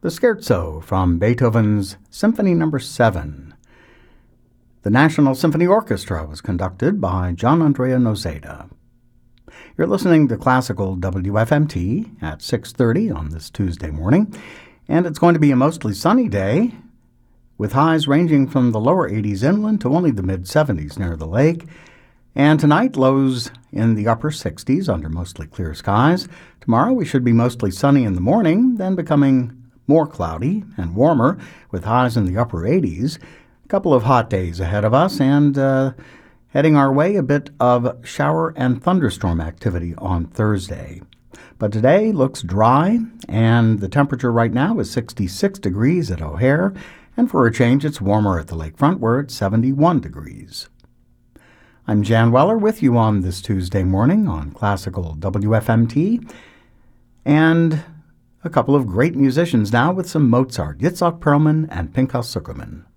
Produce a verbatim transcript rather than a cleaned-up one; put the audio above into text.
the Scherzo from Beethoven's Symphony Number seven. The National Symphony Orchestra was conducted by Gian Andrea Noseda. You're listening to Classical W F M T at six thirty on this Tuesday morning, and it's going to be a mostly sunny day, with highs ranging from the lower eighties inland to only the mid-seventies near the lake. And tonight, lows in the upper sixties under mostly clear skies. Tomorrow, we should be mostly sunny in the morning, then becoming more cloudy and warmer with highs in the upper eighties. A couple of hot days ahead of us, and uh, heading our way a bit of shower and thunderstorm activity on Thursday. But today looks dry, and the temperature right now is sixty-six degrees at O'Hare, and for a change, it's warmer at the lakefront where it's seventy-one degrees. I'm Jan Weller with you on this Tuesday morning on Classical W F M T, and a couple of great musicians now with some Mozart, Yitzhak Perlman and Pinchas Zuckerman.